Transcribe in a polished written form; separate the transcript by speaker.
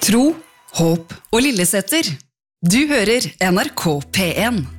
Speaker 1: Tro, håp og Lillesetter. Du hører NRK P1.